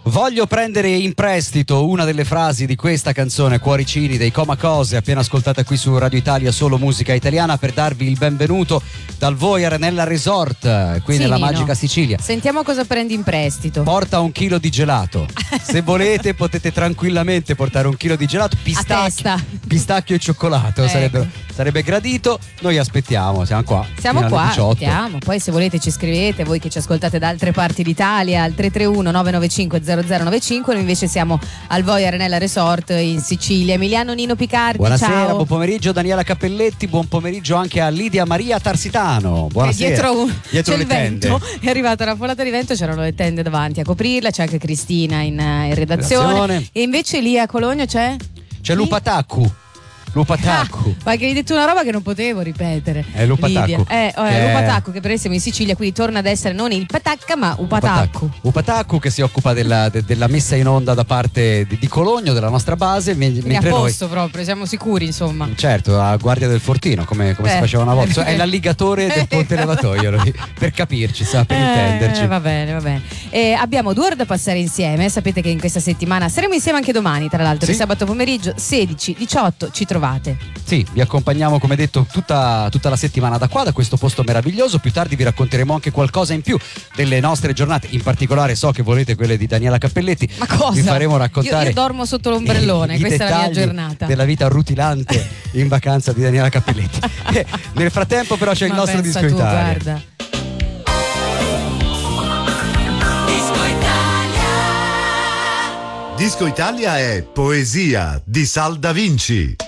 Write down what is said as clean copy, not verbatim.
Voglio prendere in prestito una delle frasi di questa canzone Cuoricini dei Coma Cose, appena ascoltata qui su Radio Italia, solo musica italiana, per darvi il benvenuto dal Voyar nella Resort, qui nella Nino, magica Sicilia. Sentiamo cosa prendi in prestito. Porta 1 chilo di gelato. Se volete potete tranquillamente portare 1 chilo di gelato, pistacchio e cioccolato, Ecco. sarebbe gradito. Noi aspettiamo, siamo qua. Siamo fino alle qua, 18. aspettiamo. Poi se volete ci scrivete, voi che ci ascoltate da altre parti d'Italia, al 331 995 0095. Noi invece siamo al Voyar nella Resort in Sicilia. Emiliano Nino Picardi, Buonasera, ciao. buon pomeriggio Daniela Cappelletti, buon pomeriggio anche a Lidia Maria Tarsitano. Buonasera. Dietro le il vento tende. è arrivata una folata di vento, c'erano le tende davanti a coprirla, c'è anche Cristina in redazione. E invece lì a Cologno c'è Lupataccu. Lupataccu. Ma che hai detto una roba che non potevo ripetere. È Lupataccu. Lupataccu, che per noi siamo in Sicilia, quindi torna ad essere non il patacca ma Upataccu. Upataccu, che si occupa della messa in onda da parte di Cologno, della nostra base, mentre a posto noi, proprio, siamo sicuri insomma. certo, a guardia del fortino, come si faceva una volta. È l'alligatore del ponte levatoio, lui, per capirci, per intenderci. Va bene. Abbiamo 2 ore da passare insieme. Sapete che in questa settimana saremo insieme anche domani, tra l'altro, Sì. di sabato pomeriggio 16-18 ci trovate. Sì, vi accompagniamo come detto tutta la settimana da qua, da questo posto meraviglioso. Più tardi vi racconteremo anche qualcosa in più delle nostre giornate, in particolare so che volete quelle di Daniela Cappelletti. Ma cosa? Vi faremo raccontare Io dormo sotto l'ombrellone, i questa è la mia dettagli giornata della vita rutilante in vacanza di Daniela Cappelletti. Nel frattempo però c'è il Ma nostro pensa Disco tu, Italia. guarda. Disco Italia è Poesia di Sal Da Vinci.